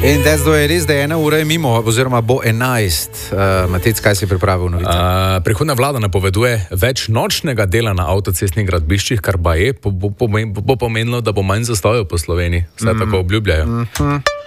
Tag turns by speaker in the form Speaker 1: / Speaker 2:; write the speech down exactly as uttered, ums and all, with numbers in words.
Speaker 1: In zdaj je res, da je ena ura je mimo, oziroma bo enajst. Uh, Matec, kaj si pripravil novice?
Speaker 2: Uh, prihodna vlada napoveduje več nočnega dela na avtocestnih gradbiščih, kar ba je, bo, bo, bo, bo pomenilo, da bo manj zastojev po Sloveniji. Vse mm. tako obljubljajo. Mm -hmm.